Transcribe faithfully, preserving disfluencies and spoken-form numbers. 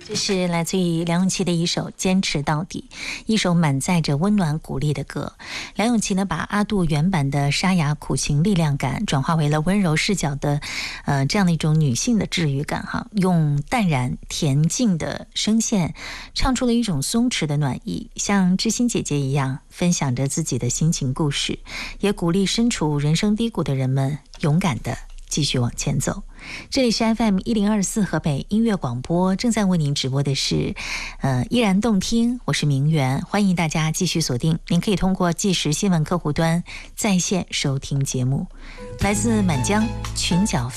这是来自于梁咏琪的一首《坚持到底》，一首满载着温暖鼓励的歌。梁咏琪呢，把阿杜原版的沙哑苦情力量感转化为了温柔视角的，呃，这样的一种女性的治愈感哈，用淡然恬静的声线，唱出了一种松弛的暖意，像知心姐姐一样，分享着自己的心情故事，也鼓励身处人生低谷的人们勇敢的继续往前走。这里是 F M 一零二四河北音乐广播，正在为您直播的是呃依然动听，我是明媛，欢迎大家继续锁定，您可以通过即时新闻客户端在线收听节目。来自满江裙角